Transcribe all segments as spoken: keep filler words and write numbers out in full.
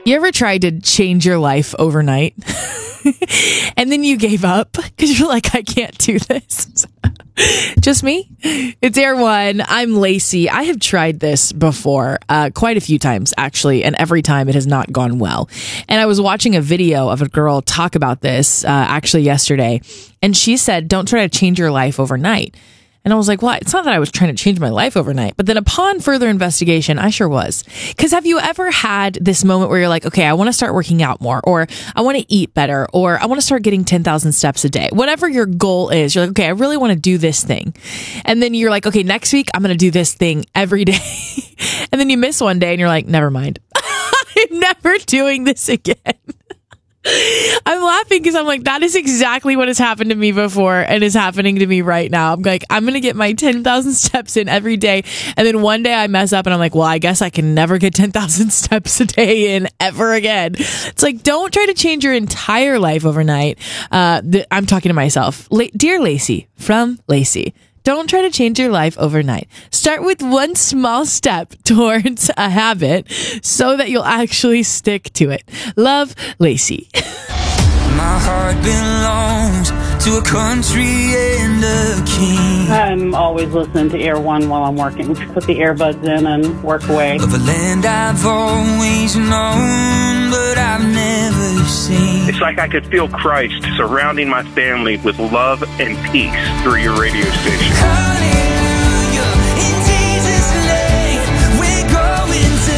You ever tried to change your life overnight and then you gave up because you're like, I can't do this? Just me? It's Air One. I'm Lacey. I have tried this before, uh, quite a few times, actually, and every time it has not gone well. And I was watching a video of a girl talk about this, uh, actually yesterday, and she said, don't try to change your life overnight. And I was like, well, it's not that I was trying to change my life overnight. But then upon further investigation, I sure was. Because have you ever had this moment where you're like, okay, I want to start working out more, or I want to eat better, or I want to start getting ten thousand steps a day? Whatever your goal is, you're like, okay, I really want to do this thing. And then you're like, okay, next week, I'm going to do this thing every day. And then you miss one day and you're like, never mind. I'm never doing this again. I'm laughing because I'm like, that is exactly what has happened to me before and is happening to me right now. I'm like, I'm going to get my ten thousand steps in every day. And then one day I mess up and I'm like, well, I guess I can never get ten thousand steps a day in ever again. It's like, don't try to change your entire life overnight. Uh, th- I'm talking to myself. La- Dear Lacey, from Lacey. Don't try to change your life overnight. Start with one small step towards a habit so that you'll actually stick to it. Love, Lacey. My heart belongs to a country and a king. I'm always listening to Air One while I'm working. Put the earbuds in and work away. Of a land I've always known, but I've never seen. It's like I could feel Christ surrounding my family with love and peace through your radio station. Hallelujah, in Jesus' name, we're going to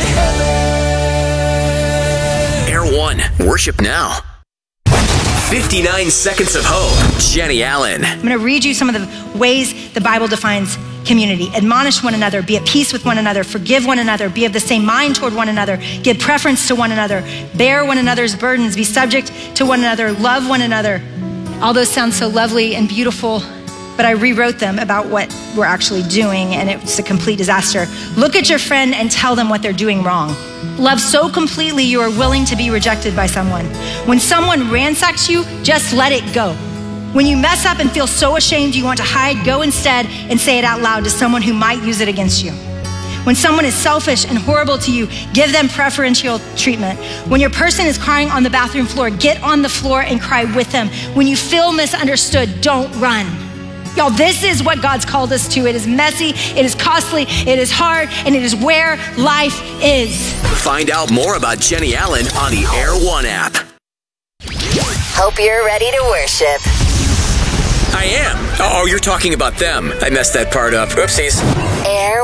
heaven. Air One, worship now. fifty-nine Seconds of Hope, Jenny Allen. I'm going to read you some of the ways the Bible defines community. Admonish one another, be at peace with one another, forgive one another, be of the same mind toward one another, give preference to one another, bear one another's burdens, be subject to one another, love one another. All those sound so lovely and beautiful, but I rewrote them about what we're actually doing, and it's a complete disaster. Look at your friend and tell them what they're doing wrong. Love so completely you are willing to be rejected by someone. When someone ransacks you, just let it go. When you mess up and feel so ashamed you want to hide, go instead and say it out loud to someone who might use it against you. When someone is selfish and horrible to you, give them preferential treatment. When your person is crying on the bathroom floor, get on the floor and cry with them. When you feel misunderstood, don't run. Y'all, this is what God's called us to. It is messy, it is costly, it is hard, and it is where life is. Find out more about Jenny Allen on the Air One app. Hope you're ready to worship. I am. Oh, you're talking about them. I messed that part up. Oopsies. Air